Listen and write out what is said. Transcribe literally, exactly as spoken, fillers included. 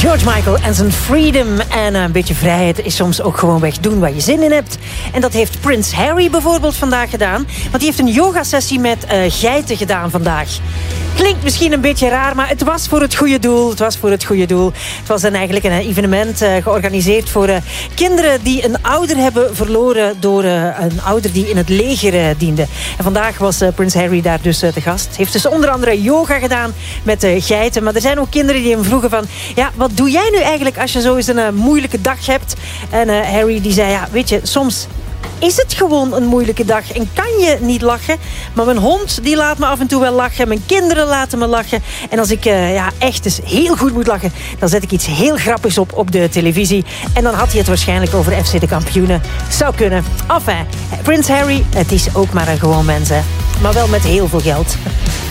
George Michael en zijn freedom. En een beetje vrijheid is soms ook gewoon weg doen waar je zin in hebt. En dat heeft Prins Harry bijvoorbeeld vandaag gedaan. Want die heeft een yogasessie met uh, geiten gedaan vandaag. Klinkt misschien een beetje raar, maar het was voor het goede doel. Het was voor het goede doel. Het was dan eigenlijk een evenement uh, georganiseerd voor uh, kinderen die een ouder hebben verloren door uh, een ouder die in het leger uh, diende. En vandaag was uh, Prins Harry daar dus uh, te gast. Heeft dus onder andere yoga gedaan met uh, geiten. Maar er zijn ook kinderen die hem vroegen van... ja, wat doe jij nu eigenlijk als je zo eens een uh, moeilijke dag hebt? En uh, Harry die zei, ja, weet je, soms... is het gewoon een moeilijke dag en kan je niet lachen. Maar mijn hond die laat me af en toe wel lachen. Mijn kinderen laten me lachen. En als ik uh, ja, echt eens heel goed moet lachen... dan zet ik iets heel grappigs op op de televisie. En dan had hij het waarschijnlijk over F C de kampioenen. Zou kunnen. Enfin, Prins Harry, het is ook maar een gewoon mens, hè. Maar wel met heel veel geld.